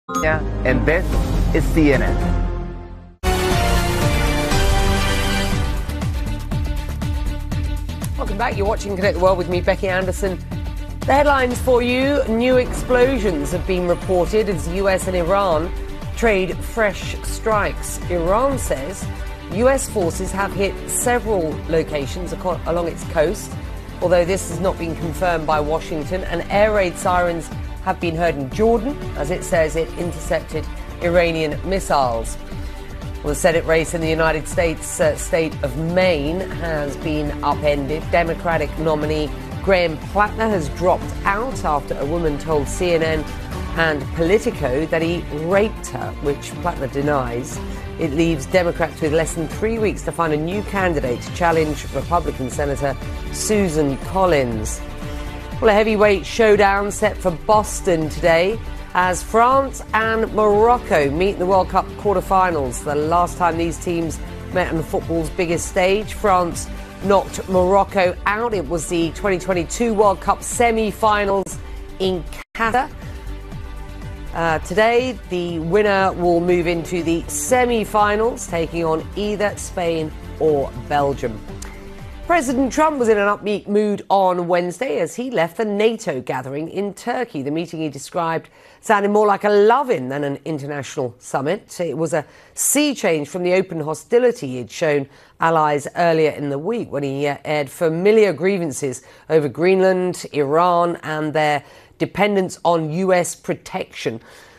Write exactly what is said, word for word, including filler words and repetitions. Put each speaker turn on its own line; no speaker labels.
And this is C N N.
Welcome back. You're watching Connect the World with me, Becky Anderson. The headlines for you. New explosions have been reported as U S and Iran trade fresh strikes. Iran says U S forces have hit several locations along its coast, although this has not been confirmed by Washington. And air raid sirens have been heard in Jordan, as it says it intercepted Iranian missiles. Well, the Senate race in the United States uh, state of Maine has been upended. Democratic nominee Graham Plattner has dropped out after a woman told C N N and Politico that he raped her, which Plattner denies. It leaves Democrats with less than three weeks to find a new candidate to challenge Republican Senator Susan Collins. Well, a heavyweight showdown set for Boston today as France and Morocco meet in the World Cup quarterfinals. The last time these teams met on football's biggest stage, France knocked Morocco out. It was the twenty twenty-two World Cup semi-finals in Qatar. Uh, today, the winner will move into the semi-finals, taking on either Spain or Belgium. President Trump was in an upbeat mood on Wednesday as he left the NATO gathering in Turkey. The meeting he described sounded more like a love-in than an international summit. It was a sea change from the open hostility he'd shown allies earlier in the week when he uh, aired familiar grievances over Greenland, Iran, and their dependence on U S protection.